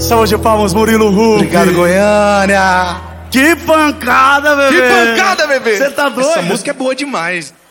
Salve de palmas, Murilo Huck. Obrigado, Goiânia. Que pancada, bebê. Que pancada, bebê. Você tá doido? Essa música é boa demais.